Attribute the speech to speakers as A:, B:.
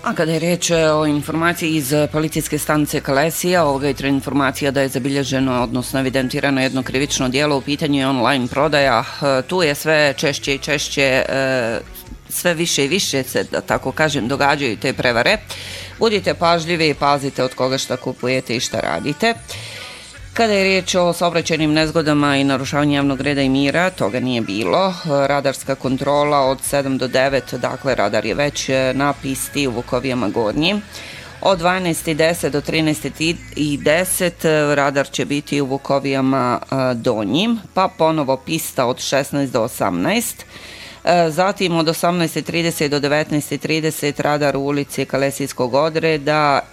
A: A kada je riječ o informaciji iz policijske stanice Kalesija, ovoga jutra informacija da je zabilježeno, odnosno evidentirano jedno krivično djelo, u pitanju je online prodaja. Tu je sve češće i češće, sve više i više se, da tako kažem, događaju te prevare. Budite pažljivi i pazite od koga šta kupujete i šta radite. Kada je riječ o saobraćajnim nezgodama i narušavanju javnog reda i mira, toga nije bilo. Radarska kontrola od 7 do 9, dakle radar je već na pisti u Vukovijama Gornji. Od 12:10 do 13:10 radar će biti u Vukovijama Donjim, pa ponovo pista od 16 do 18. Zatim od 18:30 do 19:30 radar u ulici Kalesijskog odreda